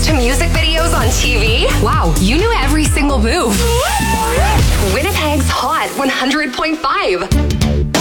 to music videos on TV? Wow, you knew every single move. Winnipeg's Hot 100.5.